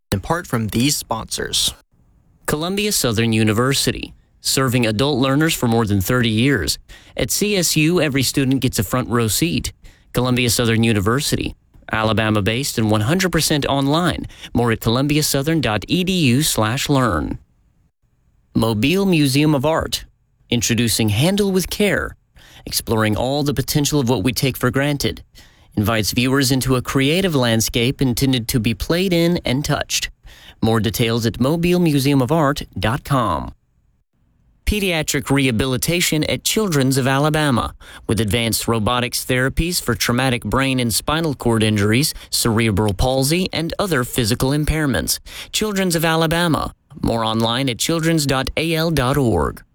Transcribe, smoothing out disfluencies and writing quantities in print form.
in part from these sponsors. Columbia Southern University, serving adult learners for more than 30 years. At CSU, every student gets a front row seat. Columbia Southern University, Alabama-based and 100% online. More at columbiasouthern.edu/learn. Mobile Museum of Art, introducing Handle with Care, exploring all the potential of what we take for granted. Invites viewers into a creative landscape intended to be played in and touched. More details at mobilemuseumofart.com. Pediatric rehabilitation at Children's of Alabama, with advanced robotics therapies for traumatic brain and spinal cord injuries, cerebral palsy, and other physical impairments. Children's of Alabama. More online at childrens.al.org.